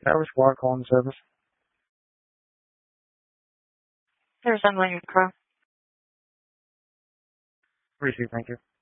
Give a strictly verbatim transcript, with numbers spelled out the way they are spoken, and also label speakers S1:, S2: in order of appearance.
S1: Tower Squad calling service.
S2: There's Emily Crow.
S1: Receive, thank you.